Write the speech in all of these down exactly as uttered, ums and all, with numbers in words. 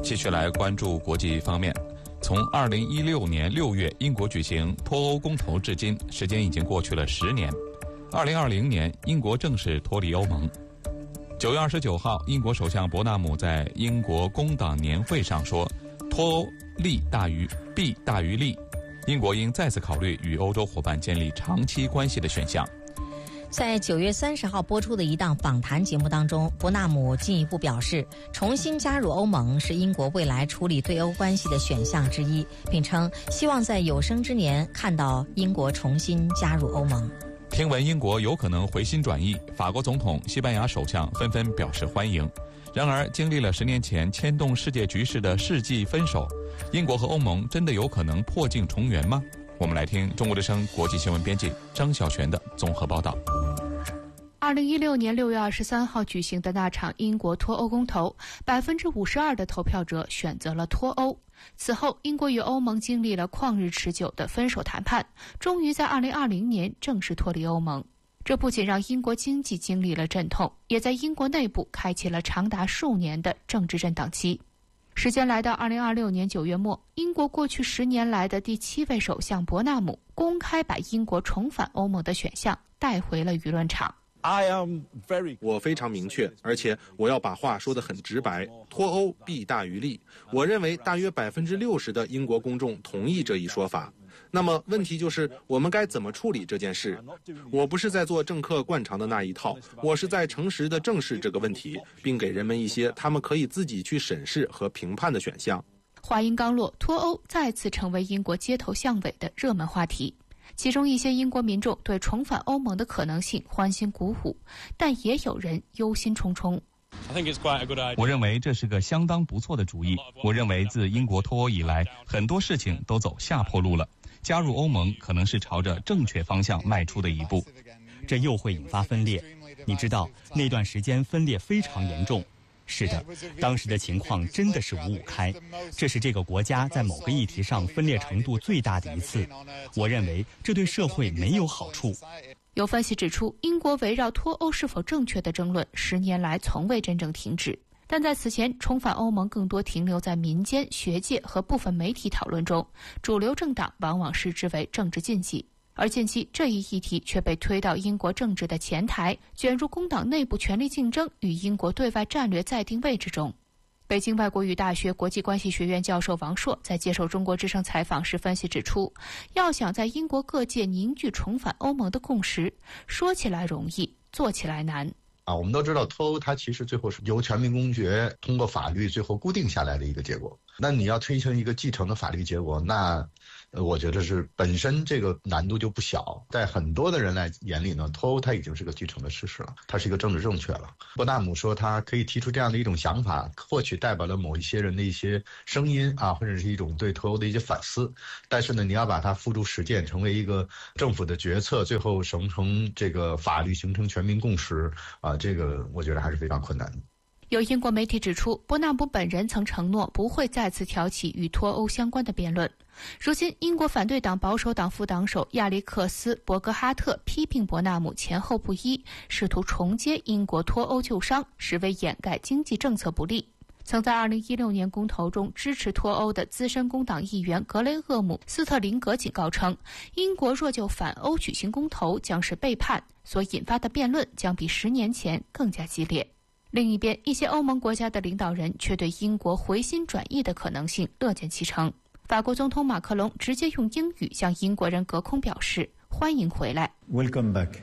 继续来关注国际方面。从二零一六年六月英国举行脱欧公投至今，时间已经过去了十年。二零二零年，英国正式脱离欧盟。九月二十九号，英国首相伯纳姆在英国工党年会上说：“脱欧利大于弊大于利，英国应再次考虑与欧洲伙伴建立长期关系的选项。” 在九月三十号播出的一档访谈节目当中，伯纳姆进一步表示，重新加入欧盟是英国未来处理对欧关系的选项之一，并称希望在有生之年看到英国重新加入欧盟。 听闻英国有可能回心转意，法国总统、西班牙首相纷纷表示欢迎。然而，经历了十年前牵动世界局势的世纪分手，英国和欧盟真的有可能破镜重圆吗？我们来听中国之声国际新闻编辑张小泉的综合报道。 二零一六年六月二十三号举行的那场英国脱欧公投，百分之五十二的投票者选择了脱欧。此后，英国与欧盟经历了旷日持久的分手谈判，终于在二零二零年正式脱离欧盟。这不仅让英国经济经历了阵痛，也在英国内部开启了长达数年的政治震荡期。时间来到二零二六年九月末，英国过去十年来的第七位首相伯纳姆公开把英国重返欧盟的选项带回了舆论场。 我非常明确，而且我要把话说得很直白，脱欧弊大于利。我认为大约百分之六十的英国公众同意这一说法。那么问题就是我们该怎么处理这件事？我不是在做政客惯常的那一套，我是在诚实地正视这个问题，并给人们一些他们可以自己去审视和评判的选项。 话音刚落，脱欧再次成为英国街头巷尾的热门话题。其中一些英国民众对重返欧盟的可能性欢欣鼓舞，但也有人忧心忡忡。 我认为这是个相当不错的主意。我认为自英国脱欧以来，很多事情都走下坡路了。加入欧盟可能是朝着正确方向迈出的一步。 这又会引发分裂。你知道，那段时间分裂非常严重。是的，当时的情况真的是五五开，这是这个国家在某个议题上分裂程度最大的一次。我认为这对社会没有好处。 有分析指出，英国围绕脱欧是否正确的争论十年来从未真正停止，但在此前重返欧盟更多停留在民间、学界和部分媒体讨论中，主流政党往往视之为政治禁忌。而近期这一议题却被推到英国政治的前台，卷入工党内部权力竞争与英国对外战略再定位之中。北京外国语大学国际关系学院教授王硕在接受中国之声采访时分析指出，要想在英国各界凝聚重返欧盟的共识，说起来容易，做起来难。 啊，我们都知道脱欧它其实最后是由全民公决通过法律最后固定下来的一个结果。那你要推行一个继承的法律结果，那呃，我觉得是本身这个难度就不小。在很多的人来眼里呢，脱欧它已经是个既成的事实了，它是一个政治正确了。伯纳姆说他可以提出这样的一种想法，或许代表了某一些人的一些声音啊，或者是一种对脱欧的一些反思。但是呢，你要把它付诸实践，成为一个政府的决策，最后形成这个法律，形成全民共识啊，这个我觉得还是非常困难的。 有英国媒体指出，伯纳姆本人曾承诺不会再次挑起与脱欧相关的辩论。如今，英国反对党保守党副党首亚历克斯·伯格哈特批评伯纳姆前后不一，试图重接英国脱欧旧伤，实为掩盖经济政策不力。曾在二零一六年公投中支持脱欧的资深工党议员格雷厄姆·斯特林格警告称，英国若就反欧举行公投将是背叛，所引发的辩论将比十年前更加激烈。另一边，一些欧盟国家的领导人却对英国回心转意的可能性乐见其成。法国总统马克龙直接用英语向英国人隔空表示欢迎回来。 Welcome back.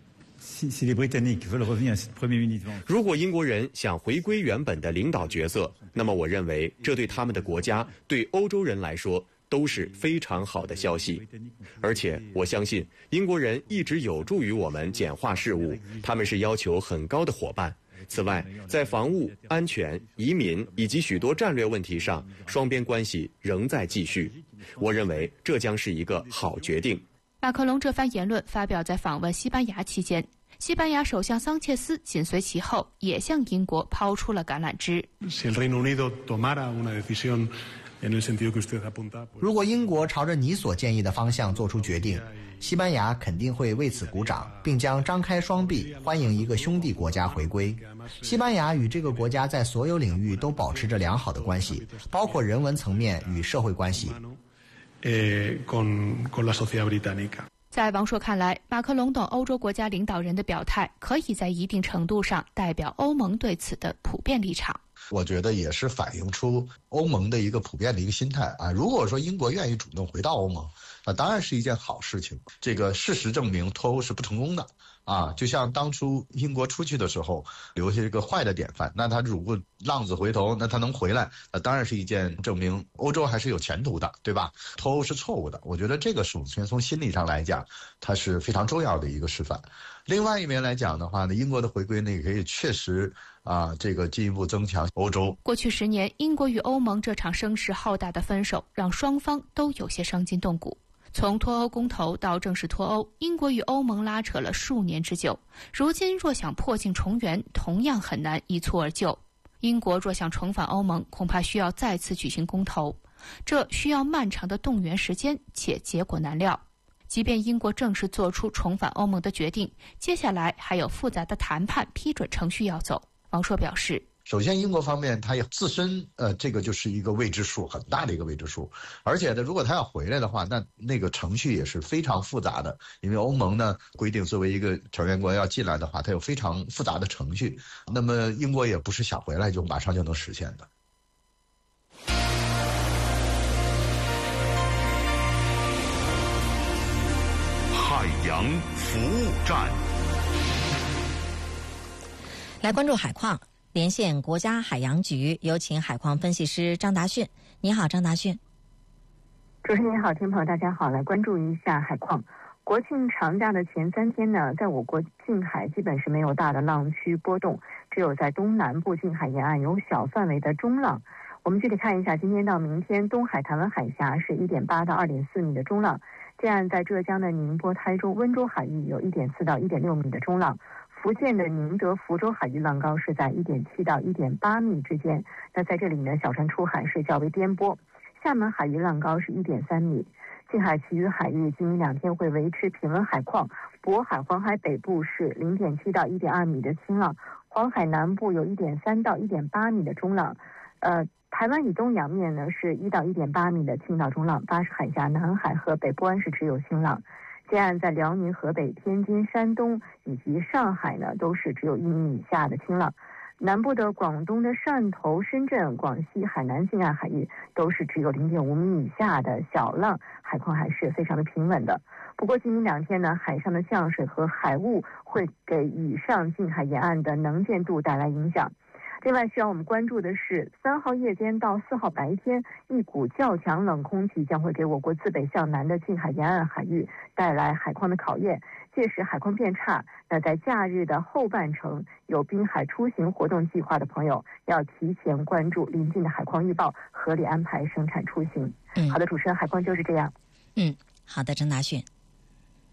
如果英国人想回归原本的领导角色，那么我认为这对他们的国家，对欧洲人来说都是非常好的消息。而且我相信英国人一直有助于我们简化事务，他们是要求很高的伙伴。此外，在防务、安全、移民以及许多战略问题上，双边关系仍在继续。我认为这将是一个好决定。 马克龙这番言论发表在访问西班牙期间，西班牙首相桑切斯紧随其后，也向英国抛出了橄榄枝。 如果英国朝着你所建议的方向做出决定，西班牙肯定会为此鼓掌，并将张开双臂欢迎一个兄弟国家回归。西班牙与这个国家在所有领域都保持着良好的关系，包括人文层面与社会关系。 在王朔看来，马克龙等欧洲国家领导人的表态可以在一定程度上代表欧盟对此的普遍立场。 我觉得也是反映出欧盟的一个普遍的一个心态啊。如果说英国愿意主动回到欧盟，那当然是一件好事情。这个事实证明脱欧是不成功的啊，就像当初英国出去的时候留下一个坏的典范，那他如果浪子回头，那他能回来，那当然是一件证明欧洲还是有前途的，对吧？脱欧是错误的，我觉得这个首先从心理上来讲，它是非常重要的一个示范。另外一面来讲的话呢，英国的回归呢，也可以确实啊，这个进一步增强欧洲。 过去十年，英国与欧盟这场声势浩大的分手，让双方都有些伤筋动骨。从脱欧公投到正式脱欧，英国与欧盟拉扯了数年之久。如今若想破镜重圆，同样很难一蹴而就。英国若想重返欧盟，恐怕需要再次举行公投，这需要漫长的动员时间，且结果难料。即便英国正式做出重返欧盟的决定，接下来还有复杂的谈判批准程序要走。王朔表示， 首先英国方面它也自身呃这个就是一个未知数，很大的一个未知数，而且呢如果他要回来的话，那那个程序也是非常复杂的，因为欧盟呢规定作为一个成员国要进来的话，它有非常复杂的程序，那么英国也不是想回来就马上就能实现的。 海洋服务站， 来关注海况，连线国家海洋局，有请海况分析师张达迅。你好，张达迅。 主持人你好，听众朋友大家好，来关注一下海况。国庆长假的前三天呢，在我国近海基本是没有大的浪区波动，只有在东南部近海沿岸有小范围的中浪。我们具体看一下，今天到明天，东海、台湾海峡是 一点八到二点四米的中浪。这样，在浙江的宁波、台州、温州海域有 一点四到一点六米的中浪，福建的宁德、福州海域浪高是在 一点七到一点八米之间。那在这里呢，小船出海是较为颠簸。厦门海域浪高是 一点三米。近海其余海域今明两天会维持平稳海况，渤海、黄海北部是 零点七到一点二米的轻浪，黄海南部有 一点三到一点八米的中浪。呃。台湾以东洋面呢是一到一点八米的轻到中浪，巴士海峡、南海和北部湾是只有轻浪。这样在辽宁、河北、天津、山东以及上海呢都是只有一米以下的轻浪。南部的广东的汕头、深圳、广西、海南近岸海域都是只有 零点五米以下的小浪，海况还是非常的平稳的。不过今明两天呢，海上的降水和海雾会给以上近海沿岸的能见度带来影响。另外需要我们关注的是，三号夜间到四号白天，一股较强冷空气将会给我国自北向南的近海沿岸海域带来海况的考验，届时海况变差。那在假日的后半程，有滨海出行活动计划的朋友，要提前关注临近的海况预报，合理安排生产出行。 嗯， 好的，主持人，海况就是这样。 嗯，好的，张达迅。